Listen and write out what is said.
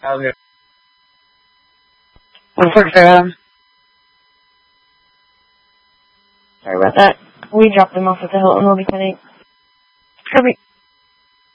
Okay. What works there, Adam? Sorry about that. We dropped them off at the Hilton. We'll be coming. Perfect.